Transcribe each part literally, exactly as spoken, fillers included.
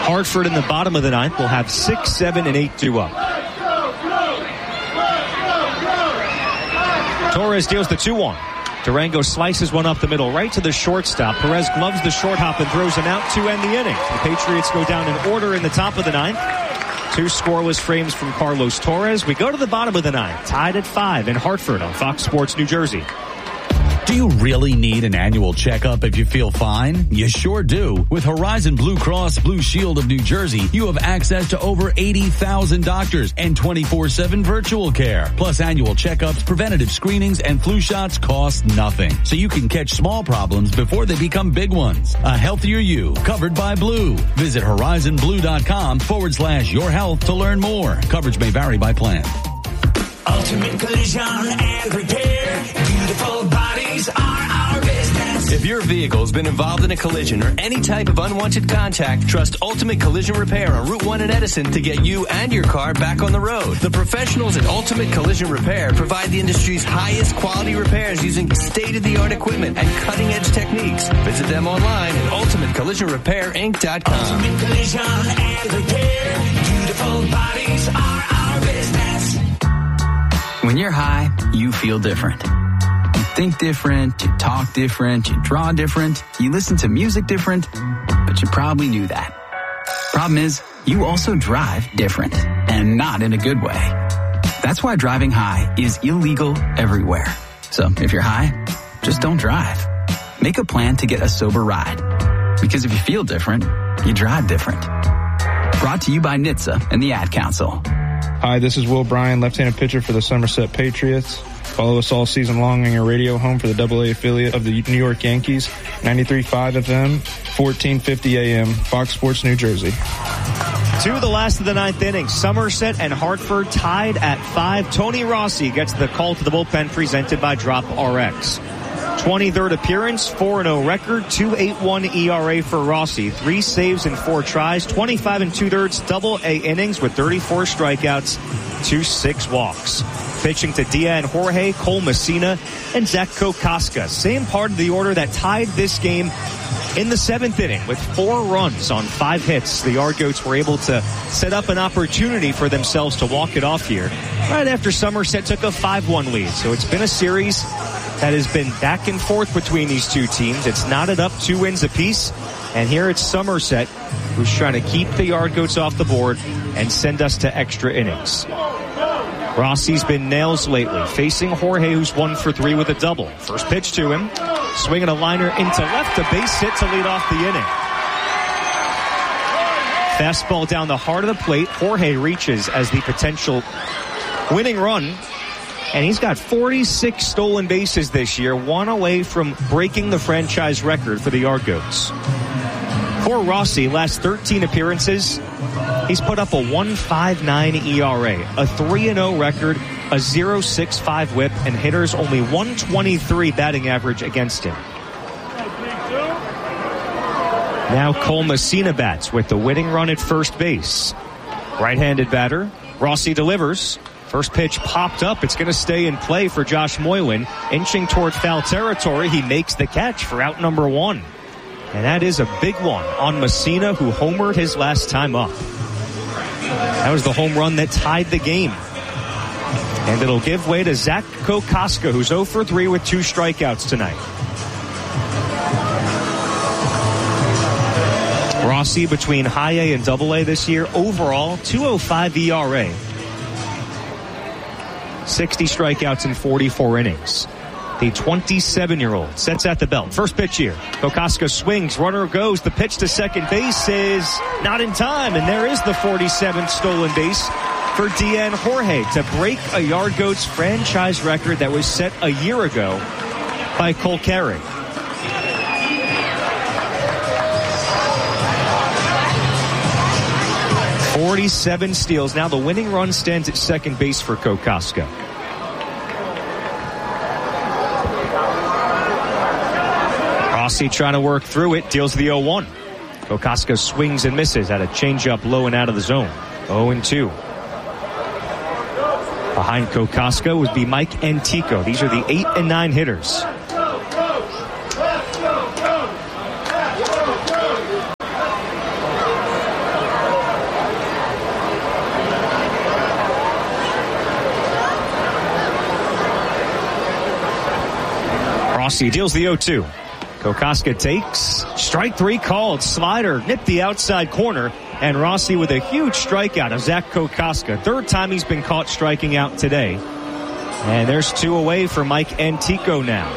Hartford in the bottom of the ninth will have six, seven, and eight due up. Torres deals the two one. Durango slices one up the middle, right to the shortstop. Perez gloves the short hop and throws him out to end the inning. The Patriots go down in order in the top of the ninth. Two scoreless frames from Carlos Torres. We go to the bottom of the ninth, tied at five in Hartford on Fox Sports New Jersey. Do you really need an annual checkup if you feel fine? You sure do. With Horizon Blue Cross Blue Shield of New Jersey, you have access to over eighty thousand doctors and twenty-four seven virtual care. Plus annual checkups, preventative screenings, and flu shots cost nothing. So you can catch small problems before they become big ones. A healthier you, covered by Blue. Visit horizonblue.com forward slash your health to learn more. Coverage may vary by plan. Ultimate Collision and Repair. Beautiful bodies are our business. If your vehicle's been involved in a collision or any type of unwanted contact, trust Ultimate Collision Repair on Route one in Edison to get you and your car back on the road. The professionals at Ultimate Collision Repair provide the industry's highest quality repairs using state-of-the-art equipment and cutting-edge techniques. Visit them online at ultimate collision repair inc dot com. Ultimate Collision and Repair. Beautiful bodies are our business. When you're high, you feel different. You think different, you talk different, you draw different, you listen to music different, but you probably knew that. Problem is, you also drive different, and not in a good way. That's why driving high is illegal everywhere. So if you're high, just don't drive. Make a plan to get a sober ride. Because if you feel different, you drive different. Brought to you by N H T S A and the Ad Council. Hi, this is Will Bryan, left-handed pitcher for the Somerset Patriots. Follow us all season long on your radio home for the double A affiliate of the New York Yankees, ninety-three point five F M, fourteen fifty A M, Fox Sports New Jersey. To the last of the ninth inning, Somerset and Hartford tied at five. Tony Rossi gets the call to the bullpen presented by Drop R X. twenty-third appearance, four and oh record, two point eight one E R A for Rossi. Three saves and four tries, twenty-five and two-thirds double A innings with thirty-four strikeouts, two six walks. Pitching to Dian Jorge, Cole Messina, and Zach Kokoska. Same part of the order that tied this game in the seventh inning with four runs on five hits. The Argoats were able to set up an opportunity for themselves to walk it off here right after Somerset took a five one lead. So it's been a series that has been back and forth between these two teams. It's knotted up two wins apiece. And here it's Somerset who's trying to keep the Argoats off the board and send us to extra innings. Rossi's been nails lately, facing Jorge, who's one for three with a double. First pitch to him, swinging a liner into left, a base hit to lead off the inning. Fastball down the heart of the plate. Jorge reaches as the potential winning run, and he's got forty-six stolen bases this year, one away from breaking the franchise record for the Argoats. For Rossi, last thirteen appearances, he's put up a one point five nine E R A, a three and oh record, a point oh six five whip, and hitters only one twenty-three batting average against him. Now Cole Messina bats with the winning run at first base. Right-handed batter. Rossi delivers. First pitch popped up. It's going to stay in play for Josh Moylan. Inching toward foul territory, he makes the catch for out number one. And that is a big one on Messina, who homered his last time up. That was the home run that tied the game. And it'll give way to Zach Kokoska, who's oh for three with two strikeouts tonight. Rossi between high A and double A this year. Overall, two oh five E R A. sixty strikeouts in forty-four innings. The twenty-seven-year-old sets at the belt. First pitch here. Kokoska swings. Runner goes. The pitch to second base is not in time. And there is the forty-seventh stolen base for Dian Jorge to break a Argoats franchise record that was set a year ago by Cole Carey. forty-seven steals. Now the winning run stands at second base for Kokoska. Rossi trying to work through it, deals the oh one. Kokoska swings and misses at a changeup low and out of the zone. oh and two. Behind Kokoska would be Mike Antico. These are the eight and nine hitters. Rossi deals the oh two. Kokoska takes. Strike three called. Slider nipped the outside corner. And Rossi with a huge strikeout of Zach Kokoska. Third time he's been caught striking out today. And there's two away for Mike Antico now.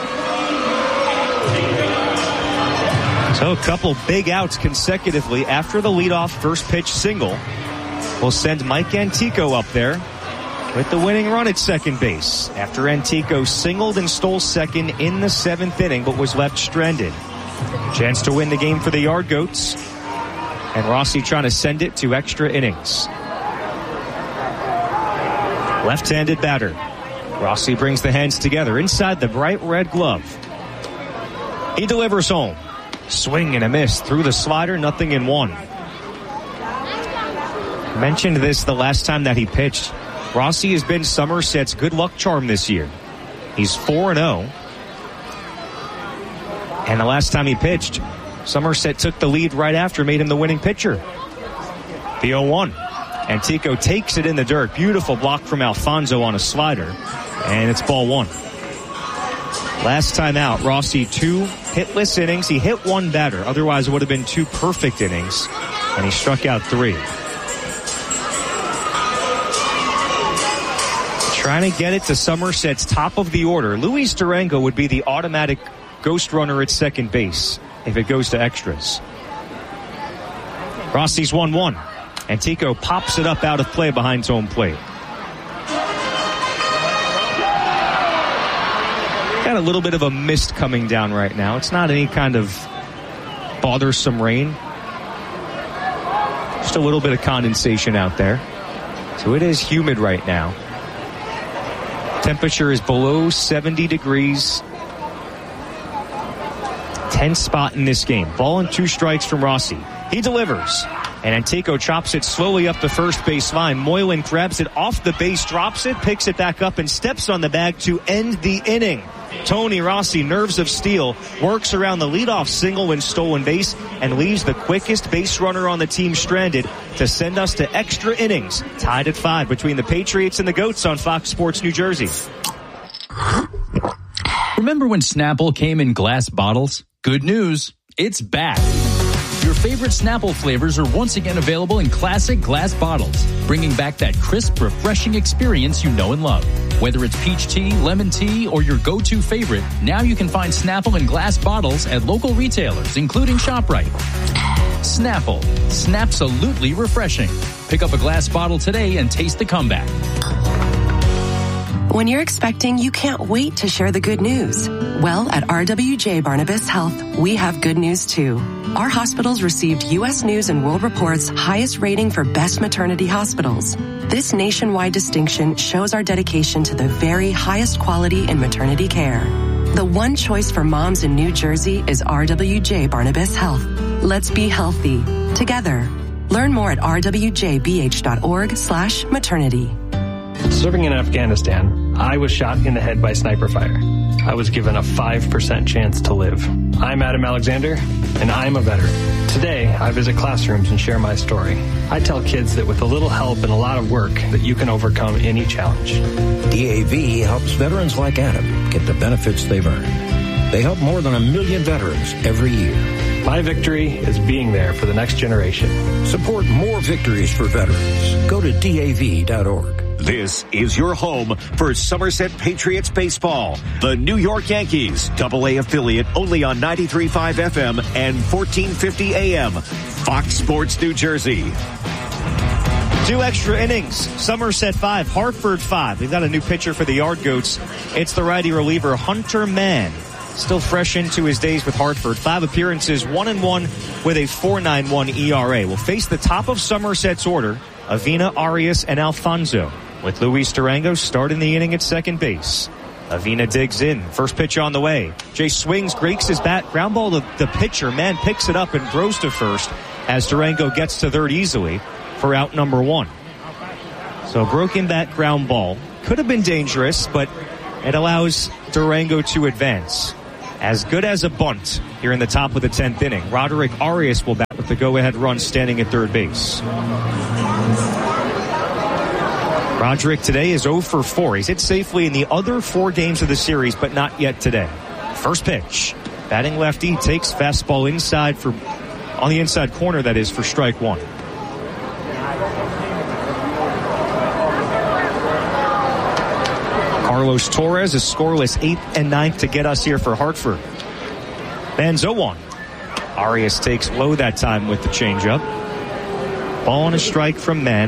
So a couple big outs consecutively after the leadoff first pitch single will send Mike Antico up there with the winning run at second base after Antico singled and stole second in the seventh inning but was left stranded. Chance to win the game for the Yard Goats, and Rossi trying to send it to extra innings. Left-handed batter. Rossi brings the hands together inside the bright red glove. He delivers home. Swing and a miss through the slider, nothing in one. Mentioned this the last time that he pitched. Rossi has been Somerset's good luck charm this year. He's four and oh. And the last time he pitched, Somerset took the lead right after, made him the winning pitcher. The oh one. Antico takes it in the dirt. Beautiful block from Alfonso on a slider. And it's ball one. Last time out, Rossi two hitless innings. He hit one batter. Otherwise, it would have been two perfect innings. And he struck out three. Trying to get it to Somerset's top of the order. Luis Durango would be the automatic ghost runner at second base if it goes to extras. Rossi's one one. Antico pops it up out of play behind home plate. Got a little bit of a mist coming down right now. It's not any kind of bothersome rain. Just a little bit of condensation out there. So it is humid right now. Temperature is below seventy degrees. Tenth spot in this game. Ball and two strikes from Rossi. He delivers. And Antico chops it slowly up the first base line. Moylan grabs it off the base, drops it, picks it back up, and steps on the bag to end the inning. Tony Rossi, nerves of steel, works around the leadoff single and stolen base and leaves the quickest base runner on the team stranded to send us to extra innings. Tied at five between the Patriots and the Goats on Fox Sports New Jersey. Remember when Snapple came in glass bottles? Good news, it's back. Your favorite Snapple flavors are once again available in classic glass bottles, bringing back that crisp, refreshing experience you know and love. Whether it's peach tea, lemon tea, or your go-to favorite, now you can find Snapple in glass bottles at local retailers, including ShopRite. Snapple, Snapsalutely refreshing. Pick up a glass bottle today and taste the comeback. When you're expecting, you can't wait to share the good news. Well, at R W J Barnabas Health, we have good news too. Our hospitals received U S News and World Report's highest rating for best maternity hospitals. This nationwide distinction shows our dedication to the very highest quality in maternity care. The one choice for moms in New Jersey is R W J Barnabas Health. Let's be healthy together. Learn more at r w j b h dot org slash maternity. Serving in Afghanistan, I was shot in the head by sniper fire. I was given a five percent chance to live. I'm Adam Alexander, and I'm a veteran. Today, I visit classrooms and share my story. I tell kids that with a little help and a lot of work, that you can overcome any challenge. D A V helps veterans like Adam get the benefits they've earned. They help more than a million veterans every year. My victory is being there for the next generation. Support more victories for veterans. Go to D A V dot org. This is your home for Somerset Patriots baseball. The New York Yankees, double A affiliate, only on ninety-three point five F M and fourteen fifty A M. Fox Sports New Jersey. Two extra innings. Somerset five, Hartford five. We've got a new pitcher for the Yard Goats. It's the righty reliever Hunter Mann. Still fresh into his days with Hartford. Five appearances, one and one with a four point nine one E R A. Will face the top of Somerset's order, Avina, Arias, and Alfonso, with Luis Durango starting the inning at second base. Avina digs in. First pitch on the way. Jay swings, breaks his bat. Ground ball to the pitcher. Man picks it up and throws to first as Durango gets to third easily for out number one. So broken bat ground ball. Could have been dangerous, but it allows Durango to advance. As good as a bunt here in the top of the tenth inning. Roderick Arias will bat with the go-ahead run standing at third base. Roderick today is oh for four. He's hit safely in the other four games of the series, but not yet today. First pitch. Batting lefty, takes fastball inside for, on the inside corner, that is, for strike one. Carlos Torres is scoreless eighth and ninth to get us here for Hartford. Man's oh one. Arias takes low that time with the changeup. Ball and a strike from Mann.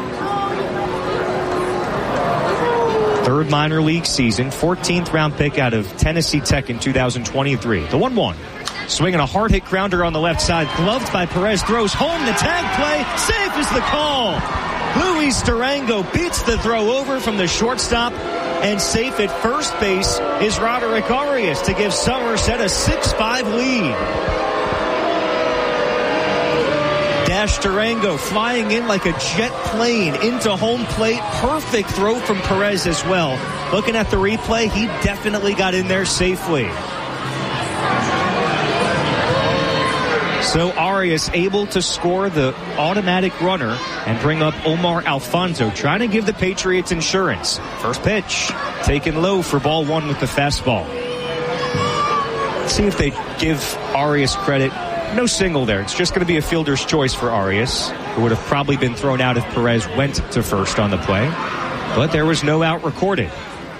Third minor league season, fourteenth round pick out of Tennessee Tech in two thousand twenty-three. The one one. Swinging a hard hit grounder on the left side. Gloved by Perez. Throws home. The tag play. Safe is the call. Luis Durango beats the throw over from the shortstop. And safe at first base is Roderick Arias to give Somerset a six five lead. Dash Durango flying in like a jet plane into home plate. Perfect throw from Perez as well. Looking at the replay, he definitely got in there safely. So Arias able to score the automatic runner and bring up Omar Alfonso, trying to give the Patriots insurance. First pitch, taken low for ball one with the fastball. Let's see if they give Arias credit. No single there. It's just going to be a fielder's choice for Arias, who would have probably been thrown out if Perez went to first on the play. But there was no out recorded.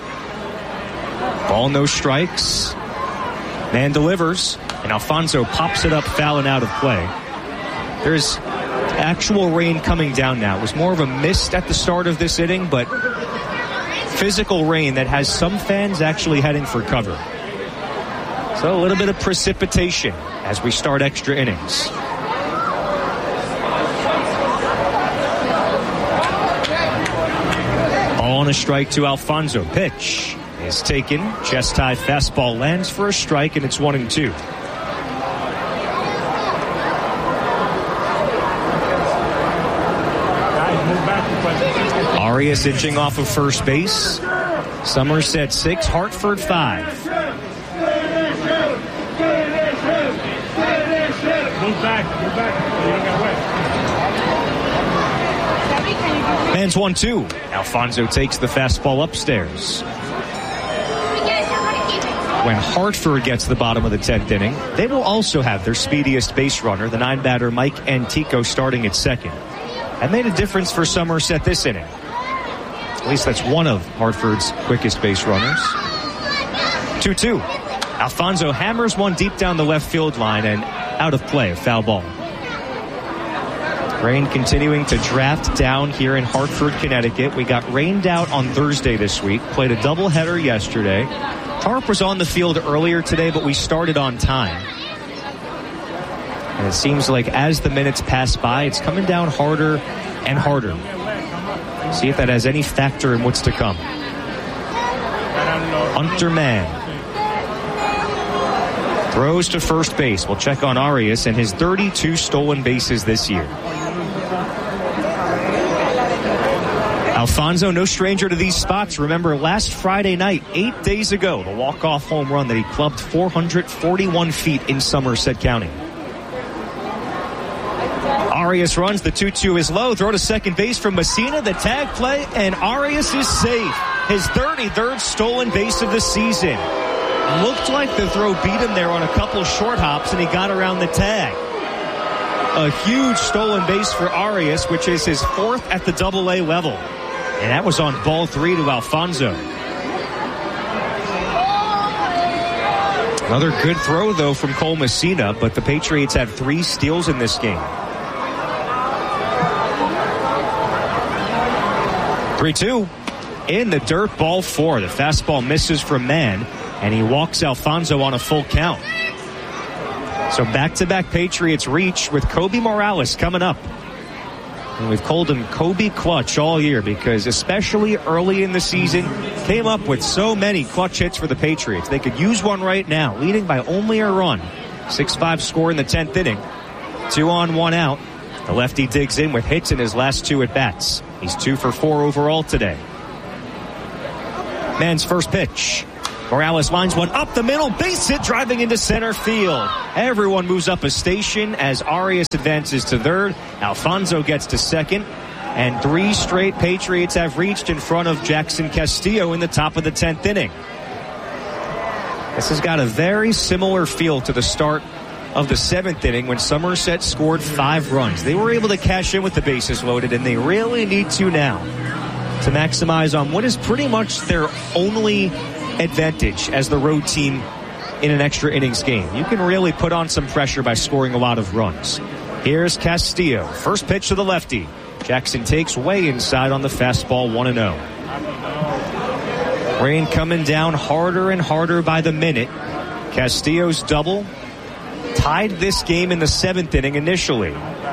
Ball, no strikes. Man delivers, and Alfonso pops it up, foul and out of play. There's actual rain coming down now. It was more of a mist at the start of this inning, but physical rain that has some fans actually heading for cover. So a little bit of precipitation as we start extra innings. Ball on a strike to Alfonso. Pitch is taken. Chest high fastball lands for a strike, and it's one and two. Arias inching off of first base. Somerset six, Hartford five. Move back, move back. Man's one two. Alfonso takes the fastball upstairs. When Hartford gets to the bottom of the tenth inning, they will also have their speediest base runner, the nine-batter Mike Antico, starting at second. That made a difference for Somerset this inning. At least that's one of Hartford's quickest base runners. two two. Alfonso hammers one deep down the left field line and out of play, a foul ball. Rain continuing to draft down here in Hartford, Connecticut. We got rained out on Thursday this week. Played a doubleheader yesterday. Tarp was on the field earlier today, but we started on time. And it seems like as the minutes pass by, it's coming down harder and harder. See if that has any factor in what's to come. Hunter Mann throws to first base. We'll check on Arias and his thirty-two stolen bases this year. Alfonso, no stranger to these spots. Remember last Friday night, eight days ago, the walk-off home run that he clubbed four hundred forty-one feet in Somerset County. Arias runs, the two two is low. Throw to second base from Messina, the tag play, and Arias is safe. His thirty-third stolen base of the season. Looked like the throw beat him there on a couple short hops, and he got around the tag. A huge stolen base for Arias, which is his fourth at the double A level. And that was on ball three to Alfonso. Another good throw, though, from Cole Messina, but the Patriots had three steals in this game. three two. In the dirt, ball four. The fastball misses from Mann, and he walks Alfonso on a full count. So back-to-back Patriots reach with Kobe Morales coming up. And we've called him Kobe Clutch all year because especially early in the season, came up with so many clutch hits for the Patriots. They could use one right now, leading by only a run. six five score in the tenth inning. Two on, one out. The lefty digs in with hits in his last two at-bats. He's two for four overall today. Mann's first pitch. Morales lines one up the middle, base hit driving into center field. Everyone moves up a station as Arias advances to third. Alfonso gets to second. And three straight Patriots have reached in front of Jackson Castillo in the top of the tenth inning. This has got a very similar feel to the start of the seventh inning when Somerset scored five runs. They were able to cash in with the bases loaded, and they really need to now to maximize on what is pretty much their only advantage as the road team in an extra innings game. You can really put on some pressure by scoring a lot of runs. Here's Castillo. First pitch to the lefty. Jackson takes way inside on the fastball, one and oh. Rain coming down harder and harder by the minute. Castillo's double tied this game in the seventh inning initially.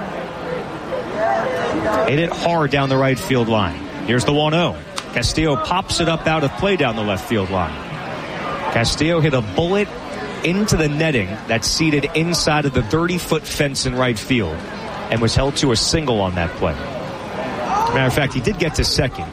Hit it hard down the right field line. Here's the one oh. Castillo pops it up out of play down the left field line. Castillo hit a bullet into the netting that's seated inside of the thirty-foot fence in right field and was held to a single on that play. Matter of fact, he did get to second.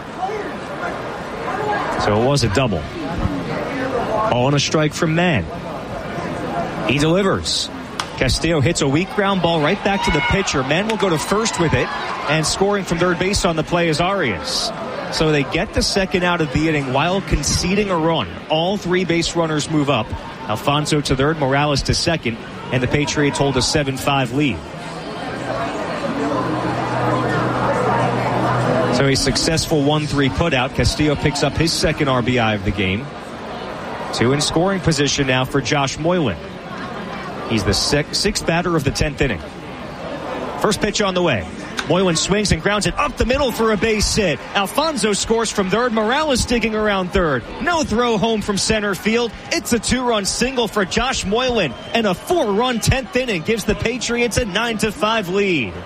So it was a double. Oh, and a strike from Mann. He delivers. Castillo hits a weak ground ball right back to the pitcher. Mann will go to first with it, and scoring from third base on the play is Arias. So they get the second out of the inning while conceding a run. All three base runners move up. Alfonso to third, Morales to second, and the Patriots hold a seven five lead. So a successful one three putout. Castillo picks up his second R B I of the game. Two in scoring position now for Josh Moylan. He's the sixth batter of the tenth inning. First pitch on the way. Moylan swings and grounds it up the middle for a base hit. Alfonso scores from third. Morales digging around third. No throw home from center field. It's a two-run single for Josh Moylan, and a four-run tenth inning gives the Patriots a nine to five lead.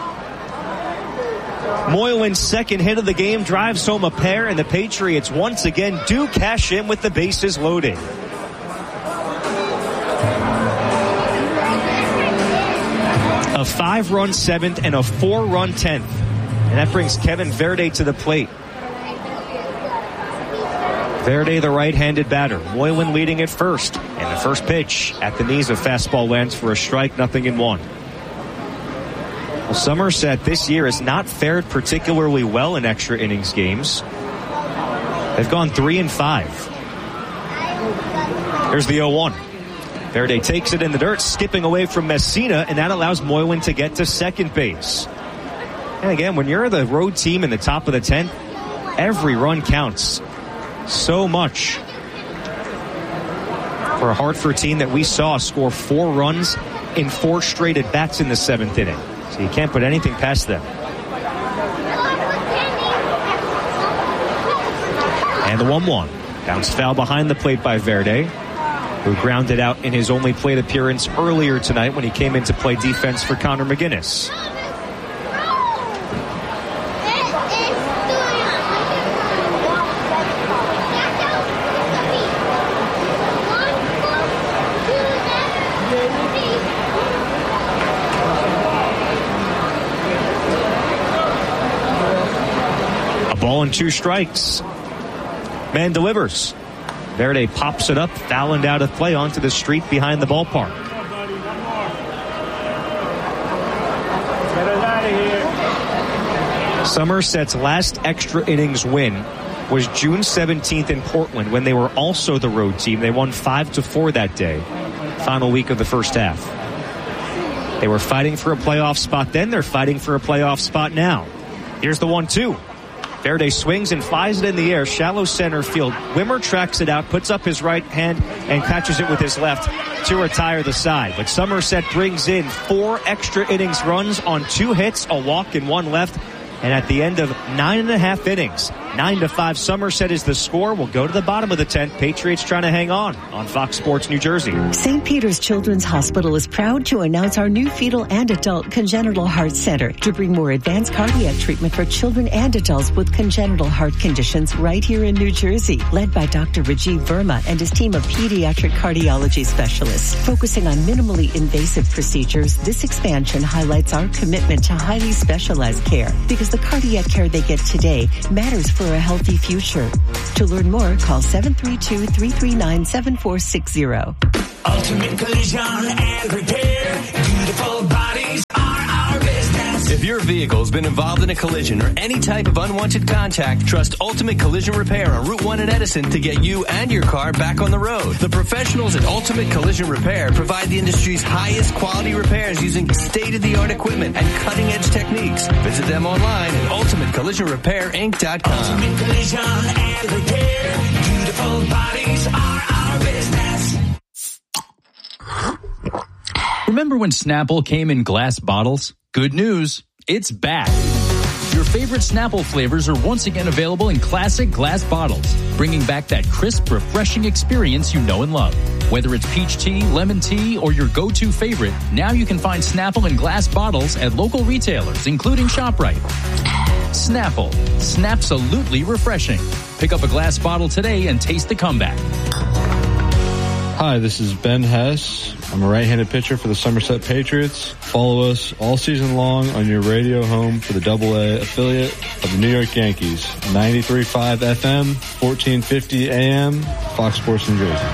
Moylan's second hit of the game drives home a pair, and the Patriots once again do cash in with the bases loaded. A five-run seventh and a four-run tenth. And that brings Kevin Verde to the plate. Verde, the right-handed batter. Moylan leading at first. And the first pitch at the knees of fastball lands for a strike, nothing in one. Well, Somerset this year has not fared particularly well in extra innings games. They've gone three and five. Here's the oh one. Verde takes it in the dirt, skipping away from Messina, and that allows Moylan to get to second base. And again, when you're the road team in the top of the tenth, every run counts so much. For a Hartford team that we saw score four runs in four straight at bats in the seventh inning. So you can't put anything past them. And the one one. Bounced foul behind the plate by Verde, who grounded out in his only plate appearance earlier tonight when he came in to play defense for Connor McGinnis. A ball and two strikes. Man delivers. Verde pops it up, fouling out of play onto the street behind the ballpark. Somerset's last extra innings win was June seventeenth in Portland when they were also the road team. They won five to four that day, final week of the first half. They were fighting for a playoff spot then. They're fighting for a playoff spot now. Here's the one two. Verde swings and flies it in the air, shallow center field. Wimmer tracks it out, puts up his right hand, and catches it with his left to retire the side. But Somerset brings in four extra innings runs on two hits, a walk, and one left. And at the end of nine and a half innings, nine to five, Somerset is the score. We'll go to the bottom of the tenth. Patriots trying to hang on on Fox Sports New Jersey. Saint Peter's Children's Hospital is proud to announce our new fetal and adult congenital heart center to bring more advanced cardiac treatment for children and adults with congenital heart conditions right here in New Jersey. Led by Doctor Rajiv Verma and his team of pediatric cardiology specialists. Focusing on minimally invasive procedures, this expansion highlights our commitment to highly specialized care because the cardiac care they get today matters for a healthy future. To learn more, call seven three two, three three nine, seven four six zero. Ultimate Collision and Repair. Beautiful bodies are our business. If your vehicle's been involved in a collision or any type of unwanted contact, trust Ultimate Collision Repair on Route one in Edison to get you and your car back on the road. The professionals at Ultimate Collision Repair provide the industry's highest quality repairs using state-of-the-art equipment and cutting-edge techniques. Visit them online at ultimate collision repair inc dot com. Ultimate Collision and Repair. Beautiful bodies are our business. Remember when Snapple came in glass bottles? Good news, it's back. Your favorite Snapple flavors are once again available in classic glass bottles, bringing back that crisp, refreshing experience you know and love. Whether it's peach tea, lemon tea, or your go-to favorite, now you can find Snapple in glass bottles at local retailers, including ShopRite. Snapple, Snapsalutely refreshing. Pick up a glass bottle today and taste the comeback. Hi, this is Ben Hess. I'm a right-handed pitcher for the Somerset Patriots. Follow us all season long on your radio home for the double A affiliate of the New York Yankees. ninety-three point five F M, fourteen fifty A M, Fox Sports New Jersey.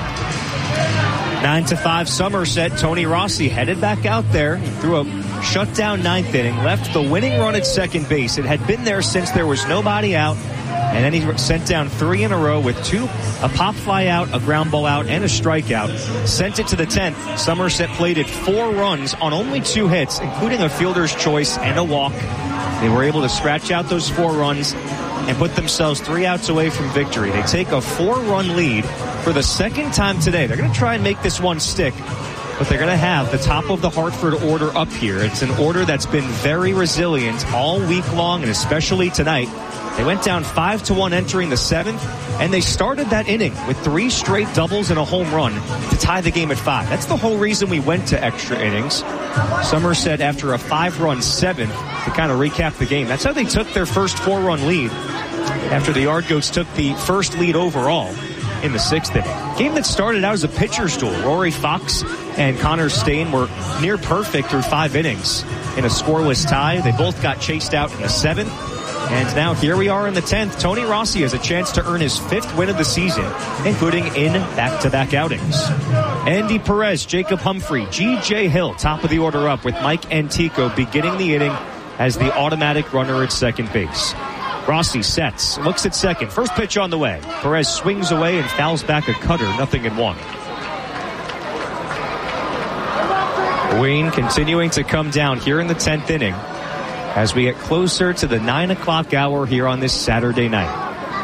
Nine to five Somerset. Tony Rossi headed back out there. He threw a shutdown ninth inning, left the winning run at second base. It had been there since there was nobody out. And then he sent down three in a row with two, a pop fly out, a ground ball out, and a strikeout. Sent it to the tenth. Somerset plated four runs on only two hits, including a fielder's choice and a walk. They were able to scratch out those four runs and put themselves three outs away from victory. They take a four-run lead for the second time today. They're going to try and make this one stick, but they're going to have the top of the Hartford order up here. It's an order that's been very resilient all week long, and especially tonight. They went down five to one entering the seventh, and they started that inning with three straight doubles and a home run to tie the game at five. That's the whole reason we went to extra innings. Somerset, after a five-run seventh, to kind of recap the game, that's how they took their first four-run lead after the Yardgoats took the first lead overall in the sixth inning. Game that started out as a pitcher's duel. Rory Fox and Connor Stain were near perfect through five innings in a scoreless tie. They both got chased out in the seventh. And now here we are in the tenth. Tony Rossi has a chance to earn his fifth win of the season, including in back-to-back outings. Andy Perez, Jacob Humphrey, G J Hill, top of the order up with Mike Antico beginning the inning as the automatic runner at second base. Rossi sets, looks at second. First pitch on the way. Perez swings away and fouls back a cutter, nothing in one. Wayne continuing to come down here in the tenth inning as we get closer to the nine o'clock hour here on this Saturday night.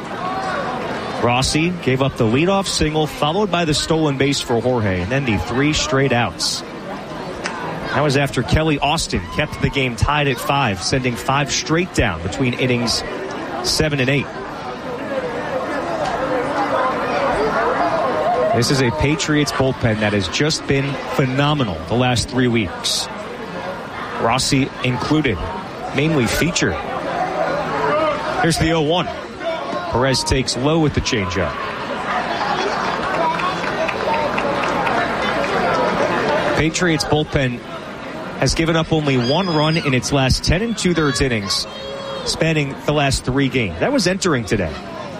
Rossi gave up the leadoff single, followed by the stolen base for Jorge, and then the three straight outs. That was after Kelly Austin kept the game tied at five, sending five straight down between innings seven and eight. This is a Patriots bullpen that has just been phenomenal the last three weeks. Rossi included, mainly featured. Here's the oh one. Perez takes low with the changeup. Patriots bullpen has given up only one run in its last ten and two-thirds innings, spanning the last three games. That was entering today.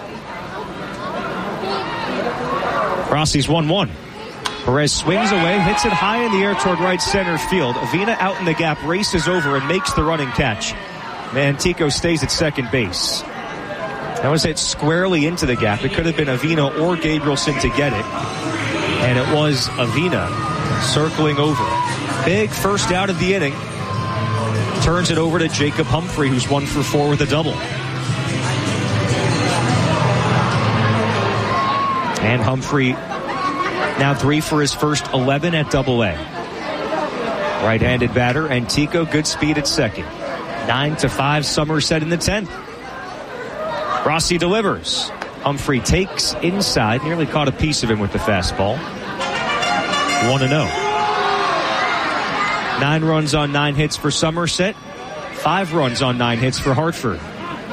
Rossi's one one. Perez swings away, hits it high in the air toward right center field. Avina out in the gap, races over and makes the running catch. Mantico stays at second base. That was hit squarely into the gap. It could have been Avina or Gabrielson to get it. And it was Avina circling over. Big first out of the inning. Turns it over to Jacob Humphrey, who's one for four with a double. And Humphrey now three for his first eleven at double A. Right-handed batter, Antico, good speed at second. Nine to five, Somerset in the tenth. Rossi delivers. Humphrey takes inside, nearly caught a piece of him with the fastball. one and oh. Nine runs on nine hits for Somerset. Five runs on nine hits for Hartford.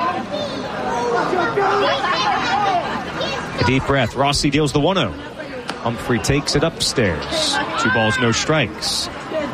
A deep breath. Rossi deals the one oh. Humphrey takes it upstairs. Two balls, no strikes.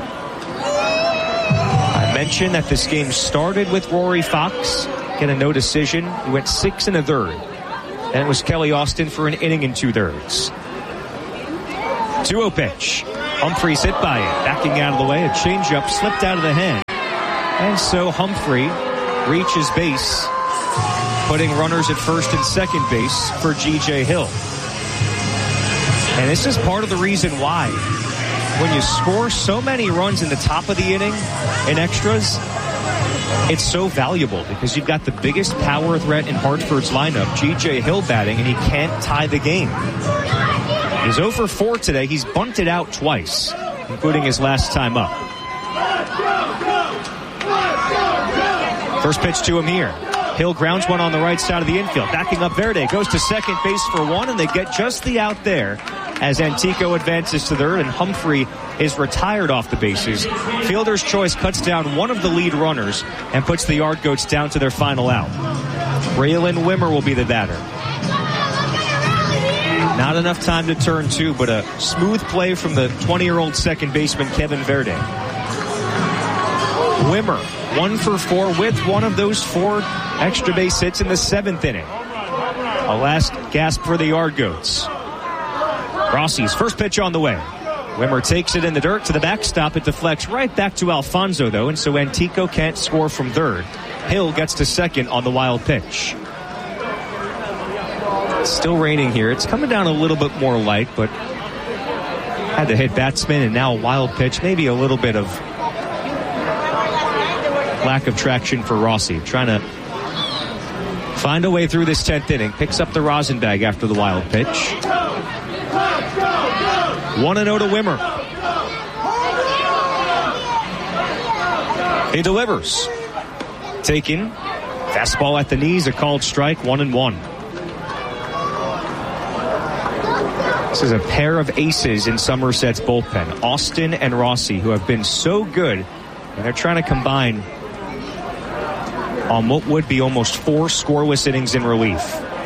I mentioned that this game started with Rory Fox. Get a no decision. He went six and a third. And it was Kelly Austin for an inning and two thirds. two oh pitch. Humphreys hit by it. Backing out of the way. A changeup slipped out of the hand. And so Humphrey reaches base, putting runners at first and second base for G J Hill. And this is part of the reason why when you score so many runs in the top of the inning in extras, it's so valuable because you've got the biggest power threat in Hartford's lineup, G J Hill, batting, and he can't tie the game. He's oh for four today. He's bunted out twice, including his last time up. First pitch to him here. Hill grounds one on the right side of the infield. Backing up Verde. Goes to second base for one, and they get just the out there as Antico advances to third, and Humphrey is retired off the bases. Fielder's choice cuts down one of the lead runners and puts the Yard Goats down to their final out. Braylon Wimmer will be the batter. Not enough time to turn two, but a smooth play from the twenty-year-old second baseman Kevin Verde. Wimmer, one for four with one of those four extra base hits in the seventh inning. A last gasp for the Yard Goats. Rossi's first pitch on the way. Wimmer takes it in the dirt to the backstop. It deflects right back to Alfonso, though, and so Antico can't score from third. Hill gets to second on the wild pitch. It's still raining here. It's coming down a little bit more light, but had to hit batsman and now a wild pitch. Maybe a little bit of lack of traction for Rossi. Trying to find a way through this tenth inning. Picks up the rosin bag after the wild pitch. one and oh to Wimmer. He delivers. Taken. Fastball at the knees, a called strike, one and one. This is a pair of aces in Somerset's bullpen. Austin and Rossi, who have been so good, and they're trying to combine on what would be almost four scoreless innings in relief.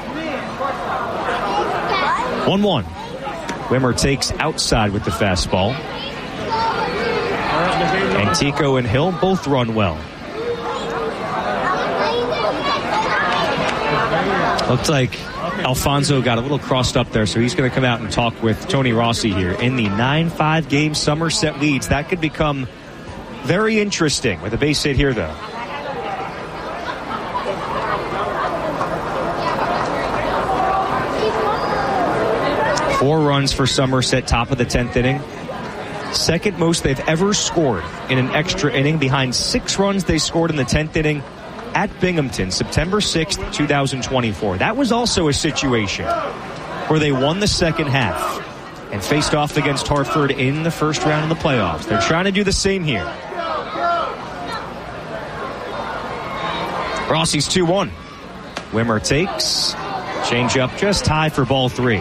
one one. Wimmer takes outside with the fastball. Antico and Hill both run well. Looks like Alfonso got a little crossed up there, so he's going to come out and talk with Tony Rossi here. In the nine five game Somerset leads, that could become very interesting with a base hit here, though. Four runs for Somerset, top of the tenth inning. Second most they've ever scored in an extra inning, behind six runs they scored in the tenth inning at Binghamton, September sixth, twenty twenty-four. That was also a situation where they won the second half and faced off against Hartford in the first round of the playoffs. They're trying to do the same here. Rossi's two one. Wimmer takes. Change up just high for ball three.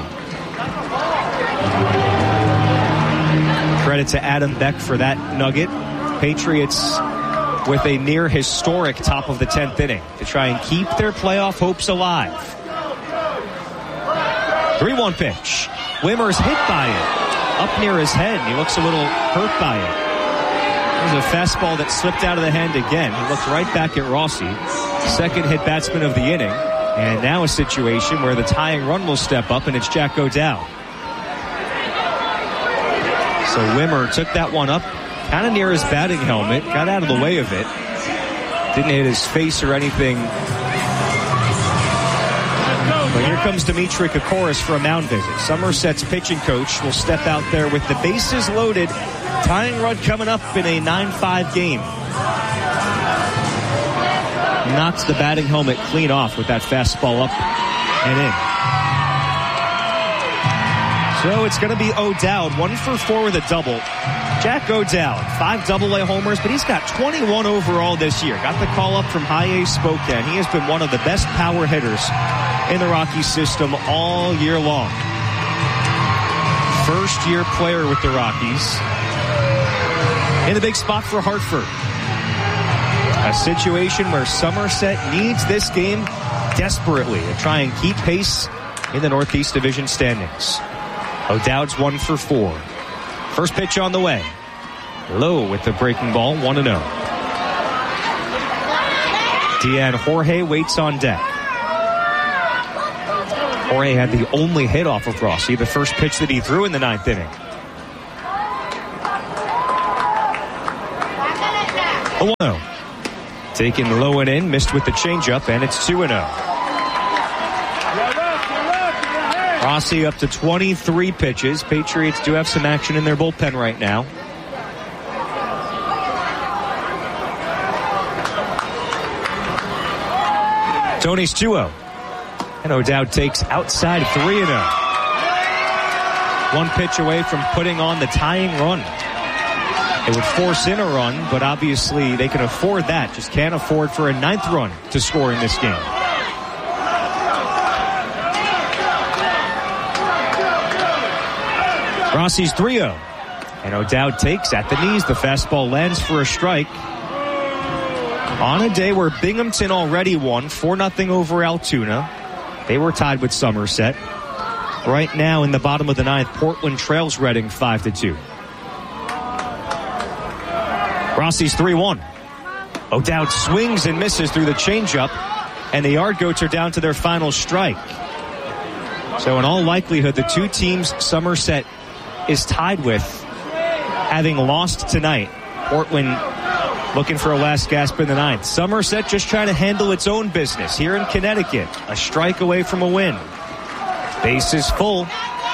Credit to Adam Beck for that nugget. Patriots with a near historic top of the tenth inning to try and keep their playoff hopes alive. three one pitch. Wimmer's hit by it. Up near his head. He looks a little hurt by it. There's a fastball that slipped out of the hand again. He looked right back at Rossi. Second hit batsman of the inning. And now a situation where the tying run will step up, and it's Jack O'Dowd. So Wimmer took that one up kind of near his batting helmet, got out of the way of it. Didn't hit his face or anything. But here comes Dimitri Kokoris for a mound visit. Somerset's pitching coach will step out there with the bases loaded. Tying run coming up in a nine five game. Knocks the batting helmet clean off with that fastball up and in. So it's going to be O'Dowd, one for four with a double. Jack O'Dowd, five double-A homers, but he's got twenty-one overall this year. Got the call up from High A Spokane. He has been one of the best power hitters in the Rockies system all year long. First-year player with the Rockies. In the big spot for Hartford. A situation where Somerset needs this game desperately to try and keep pace in the Northeast Division standings. O'Dowd's one for four. First pitch on the way. Low with the breaking ball, one and oh. Deanne Jorge waits on deck. Jorge had the only hit off of Rossi, the first pitch that he threw in the ninth inning. The one oh. Taken low and in, missed with the changeup, and it's two and oh. Rossi up to twenty-three pitches. Patriots do have some action in their bullpen right now. Tony's two oh. And O'Dowd takes outside three and oh. One pitch away from putting on the tying run. It would force in a run, but obviously they can afford that. Just can't afford for a ninth run to score in this game. Rossi's three oh. And O'Dowd takes at the knees. The fastball lands for a strike. On a day where Binghamton already won four nothing over Altoona. They were tied with Somerset. Right now in the bottom of the ninth, Portland trails Reading five to two. Rossi's three one. O'Dowd swings and misses through the changeup, and the Yard Goats are down to their final strike. So in all likelihood, the two teams Somerset is tied with, having lost tonight. Portland looking for a last gasp in the ninth. Somerset just trying to handle its own business here in Connecticut. A strike away from a win. Base is full.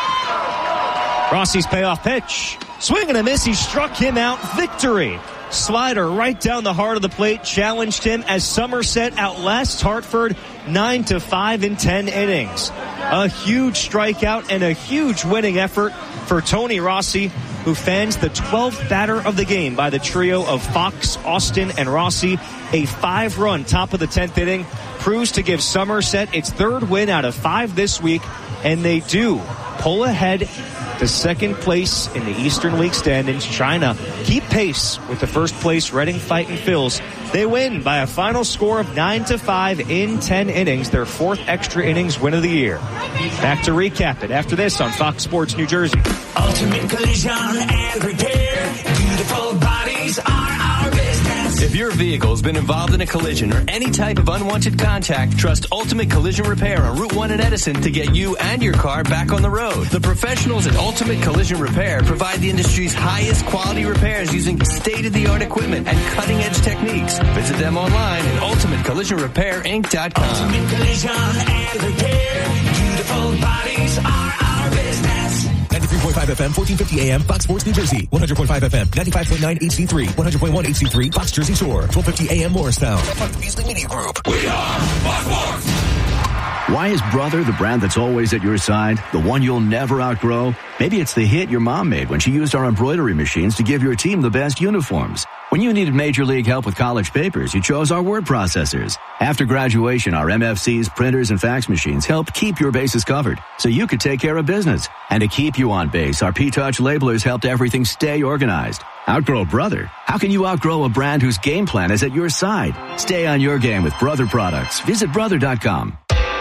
Rossi's payoff pitch. Swing and a miss. He struck him out. Victory. Slider right down the heart of the plate. Challenged him as Somerset outlasts Hartford nine to five in ten innings. A huge strikeout and a huge winning effort for Tony Rossi, who fans the twelfth batter of the game by the trio of Fox, Austin, and Rossi. A five-run top of the tenth inning proves to give Somerset its third win out of five this week, and they do pull ahead to second place in the Eastern League standings, trying to keep pace with the first place Reading Fightin' Phils. They win by a final score of nine to five in ten innings, their fourth extra innings win of the year. Back to recap it after this on Fox Sports New Jersey. Ultimate Collision and Repair. Beautiful bodies are our business. If your vehicle's been involved in a collision or any type of unwanted contact, trust Ultimate Collision Repair on Route one in Edison to get you and your car back on the road. The professionals at Ultimate Collision Repair provide the industry's highest quality repairs using state-of-the-art equipment and cutting-edge techniques. Visit them online at ultimate collision repair inc dot com. Ultimate Collision and Repair. Beautiful bodies are our business. ninety-three point five F M, fourteen fifty A M, Fox Sports New Jersey. one hundred point five F M, ninety-five point nine H D three, one hundred point one H D three, Fox Jersey Shore. twelve fifty A M Morristown. Part of the Beasley Media Group. We are Fox Sports. Why is Brother the brand that's always at your side? The one you'll never outgrow? Maybe it's the hit your mom made when she used our embroidery machines to give your team the best uniforms. When you needed Major League help with college papers, you chose our word processors. After graduation, our M F Cs, printers, and fax machines helped keep your bases covered so you could take care of business. And to keep you on base, our P-Touch labelers helped everything stay organized. Outgrow Brother? How can you outgrow a brand whose game plan is at your side? Stay on your game with Brother products. Visit brother dot com.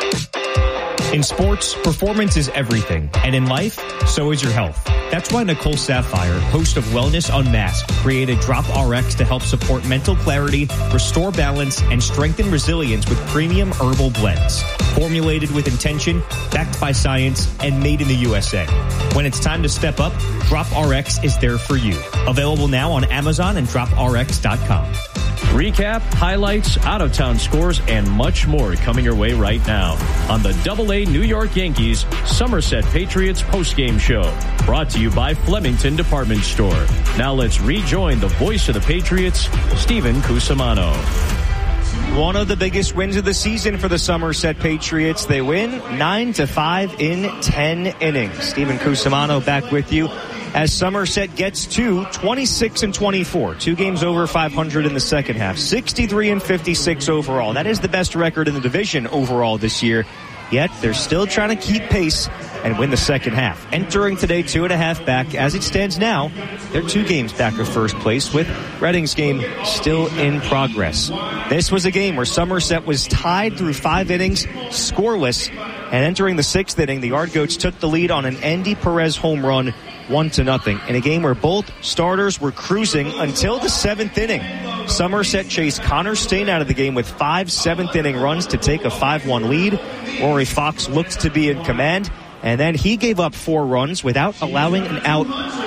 In sports, performance is everything, and in life, so is your health. That's why Nicole Sapphire, host of Wellness Unmasked, created Drop R X to help support mental clarity, restore balance, and strengthen resilience with premium herbal blends. Formulated with intention, backed by science, and made in the U S A. When it's time to step up, Drop R X is there for you. Available now on Amazon and drop R X dot com. Recap, highlights, out-of-town scores, and much more coming your way right now on the double A New York Yankees Somerset Patriots postgame show. Brought to you by Flemington Department Store. Now let's rejoin the voice of the Patriots, Stephen Cusimano. One of the biggest wins of the season for the Somerset Patriots. They win nine to five in ten innings. Stephen Cusimano back with you as Somerset gets to twenty-six and twenty-four. Two games over five hundred in the second half. sixty-three and fifty-six overall. That is the best record in the division overall this year. Yet they're still trying to keep pace and win the second half. Entering today two and a half back. As it stands now, they're two games back of first place with Reading's game still in progress. This was a game where Somerset was tied through five innings, scoreless, and entering the sixth inning, the Yard Goats took the lead on an Andy Perez home run, one to nothing, in a game where both starters were cruising until the seventh inning. Somerset chased Connor Stain out of the game with five seventh inning runs to take a five one lead. Rory Fox looked to be in command, and then he gave up four runs without allowing an out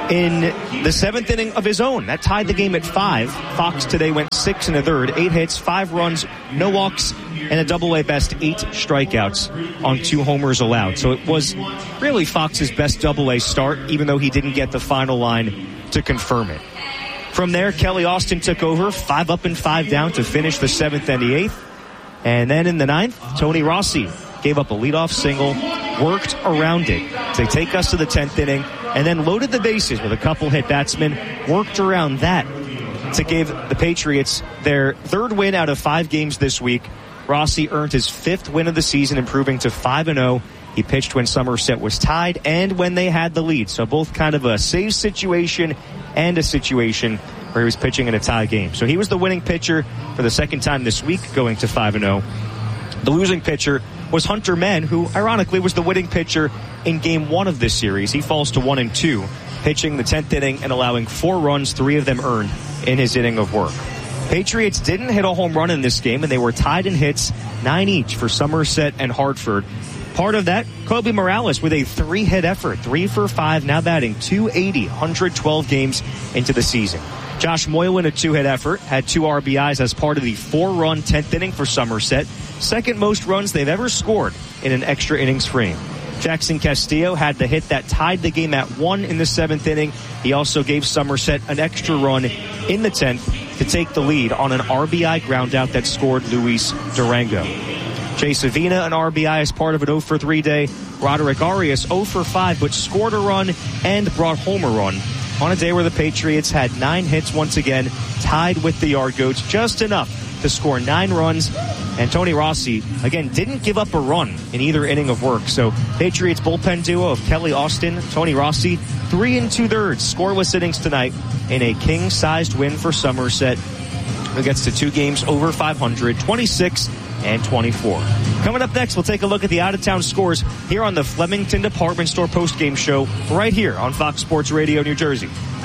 in the seventh inning of his own. That tied the game at five. Fox today went six and a third, eight hits, five runs, no walks, and a double-A best eight strikeouts on two homers allowed. So it was really Fox's best double-A start, even though he didn't get the final line to confirm it. From there, Kelly Austin took over, five up and five down to finish the seventh and the eighth. And then in the ninth, Tony Rossi gave up a leadoff single, worked around it to take us to the tenth inning, and then loaded the bases with a couple hit batsmen, worked around that to give the Patriots their third win out of five games this week. Rossi earned his fifth win of the season, improving to five and oh. He pitched when Somerset was tied and when they had the lead. So both kind of a save situation and a situation where he was pitching in a tie game. So he was the winning pitcher for the second time this week, going to five and oh. The losing pitcher was Hunter Menn, who ironically was the winning pitcher in game one of this series. He falls to one and two, pitching the tenth inning and allowing four runs, three of them earned in his inning of work. Patriots didn't hit a home run in this game, and they were tied in hits, nine each for Somerset and Hartford. Part of that, Kobe Morales with a three-hit effort, three for five, now batting two eighty, one hundred twelve games into the season. Josh Moylan, a two-hit effort, had two R B Is as part of the four-run tenth inning for Somerset, second most runs they've ever scored in an extra innings frame. Jackson Castillo had the hit that tied the game at one in the seventh inning. He also gave Somerset an extra run in the tenth to take the lead on an R B I groundout that scored Luis Durango. Chase Avina, an R B I as part of an oh for three day. Roderick Arias, oh for five, but scored a run and brought home a run on a day where the Patriots had nine hits once again, tied with the Yard Goats, just enough to score nine runs. And Tony Rossi, again, didn't give up a run in either inning of work. So Patriots bullpen duo of Kelly Austin, Tony Rossi, three and two-thirds scoreless innings tonight in a king-sized win for Somerset, who gets to two games over five hundred, twenty-six and twenty-four. Coming up next, we'll take a look at the out-of-town scores here on the Flemington Department Store postgame show right here on Fox Sports Radio New Jersey.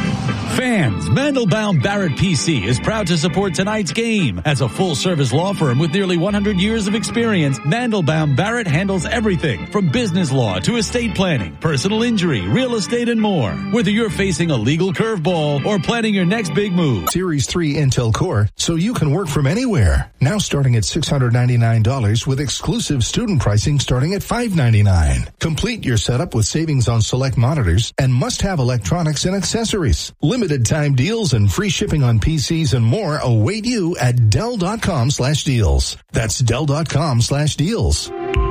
Fans, Mandelbaum Barrett P C is proud to support tonight's game. As a full-service law firm with nearly one hundred years of experience, Mandelbaum Barrett handles everything from business law to estate planning, personal injury, real estate, and more. Whether you're facing a legal curveball or planning your next big move. Series three Intel Core, so you can work from anywhere. Now starting at six hundred ninety-nine dollars with exclusive student pricing starting at five hundred ninety-nine dollars. Complete your setup with savings on select monitors and must-have electronics and accessories. Limited time deals and free shipping on P Cs and more await you at Dell.com slash deals. That's Dell.com slash deals.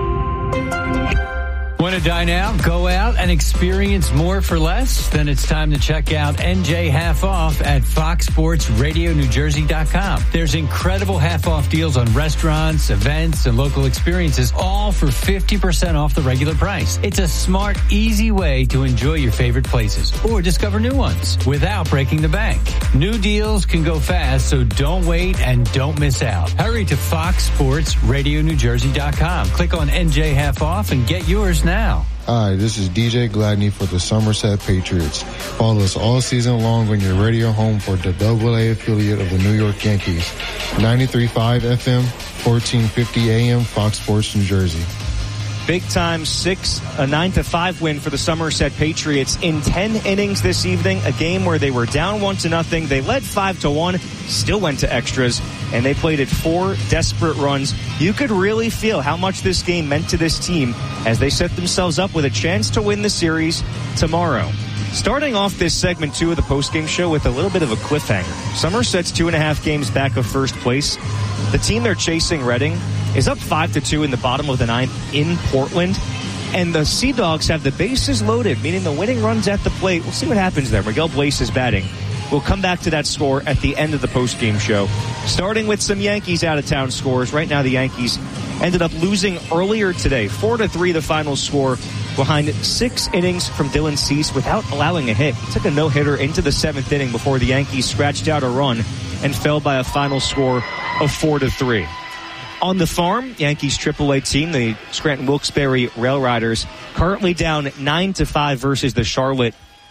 Want to dine out, go out, and experience more for less? Then it's time to check out N J Half Off at fox sports radio new jersey dot com. There's incredible half-off deals on restaurants, events, and local experiences, all for fifty percent off the regular price. It's a smart, easy way to enjoy your favorite places or discover new ones without breaking the bank. New deals can go fast, so don't wait and don't miss out. Hurry to fox sports radio new jersey dot com. Click on N J Half Off and get yours now. Hi, this is D J Gladney for the Somerset Patriots. Follow us all season long on your radio home for the double A affiliate of the New York Yankees. ninety-three point five F M, fourteen fifty A M, Fox Sports New Jersey. Big time six, a nine to five win for the Somerset Patriots in ten innings this evening. A game where they were down one to nothing. They led five to one, still went to extras, and they played it four desperate runs. You could really feel how much this game meant to this team as they set themselves up with a chance to win the series tomorrow. Starting off this segment two of the postgame show with a little bit of a cliffhanger. Somerset's two and a half games back of first place. The team they're chasing, Reading, is up five to two in the bottom of the ninth in Portland. And the Sea Dogs have the bases loaded, meaning the winning run's at the plate. We'll see what happens there. Miguel Blaise is batting. We'll come back to that score at the end of the postgame show. Starting with some Yankees out-of-town scores. Right now the Yankees ended up losing earlier today. Four to three the final score behind six innings from Dylan Cease without allowing a hit. He took a no-hitter into the seventh inning before the Yankees scratched out a run and fell by a final score of four to three. On the farm, Yankees triple A team, the Scranton Wilkes-Barre Rail Riders, currently down nine to five versus the Charlotte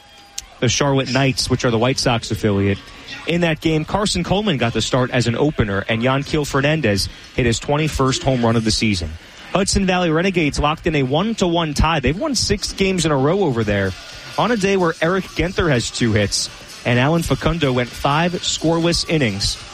the Charlotte Knights, which are the White Sox affiliate. In that game, Carson Coleman got the start as an opener, and Yanquiel Fernandez hit his twenty-first home run of the season. Hudson Valley Renegades locked in a one to one tie. They've won six games in a row over there. on a day where Eric Genther has two hits and Alan Facundo went five scoreless innings.